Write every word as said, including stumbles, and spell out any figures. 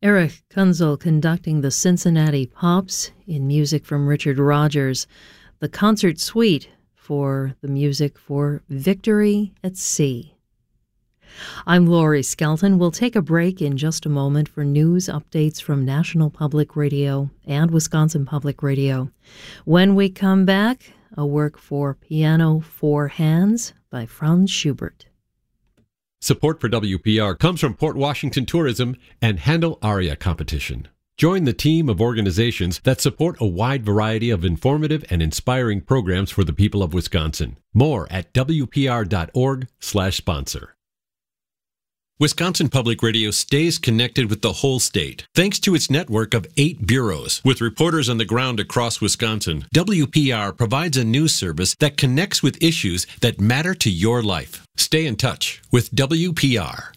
Eric Kunzel conducting the Cincinnati Pops in music from Richard Rodgers, the concert suite for the music for Victory at Sea. I'm Laurie Skelton. We'll take a break in just a moment for news updates from National Public Radio and Wisconsin Public Radio. When we come back, a work for piano four hands by Franz Schubert. Support for W P R comes from Port Washington Tourism and Handel Aria Competition. Join the team of organizations that support a wide variety of informative and inspiring programs for the people of Wisconsin. More at W P R dot org slash sponsor. Wisconsin Public Radio stays connected with the whole state. Thanks to its network of eight bureaus, with reporters on the ground across Wisconsin, W P R provides a news service that connects with issues that matter to your life. Stay in touch with W P R.